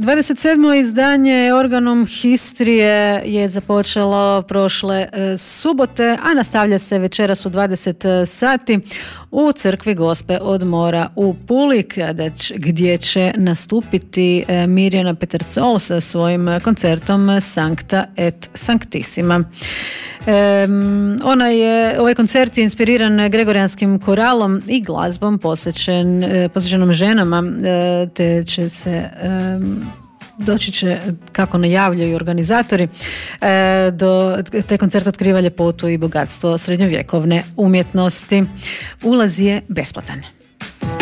27. izdanje Organum Histrije je započelo prošle subote, a nastavlja se večeras u 20 sati u crkvi Gospe od Mora u Puli, gdje će nastupiti Mirjana Petercol sa svojim koncertom Sancta et Sanctissima. Ovaj koncert je inspiriran gregorijanskim koralom i glazbom posvećenom ženama, te će se doći će, kako najavljuju organizatori, te koncert otkriva ljepotu i bogatstvo srednjovjekovne umjetnosti. Ulaz je besplatan.